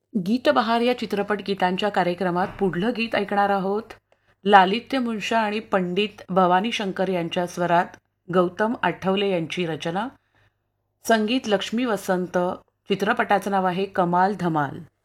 गीतबहार या चित्रपट गीतांच्या कार्यक्रमात पुढलं गीत ऐकणार आहोत. लालित्य मुंशा आणि पंडित भवानी शंकर यांच्या स्वरात गौतम आठवले यांची रचना. संगीत लक्ष्मी वसंत. चित्रपटाचं नाव आहे कमाल धमाल.